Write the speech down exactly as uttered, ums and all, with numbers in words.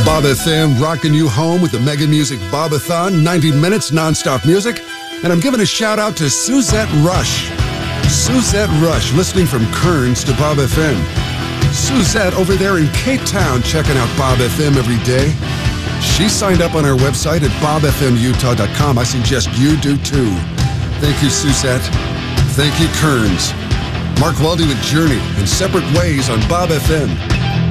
Bob F M rocking you home with the Mega Music Bob-a-thon, ninety minutes nonstop music. And I'm giving a shout out to Suzette Rush. Suzette Rush, listening from Kearns to Bob F M. Suzette over there in Cape Town checking out Bob F M every day. She signed up on our website at bob f m utah dot com. I suggest you do too. Thank you, Suzette. Thank you, Kearns. Mark Waldy with Journey in Separate Ways on Bob F M.